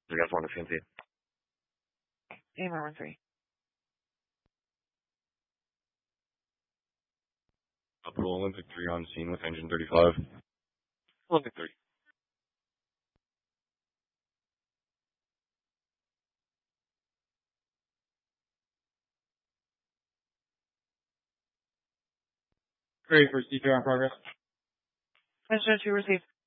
We got 4 on the CMC. AMR 1-3. Upper Olympic 3 on scene with engine 35. Olympic 3. Great for CPR in progress. Engine 2 received.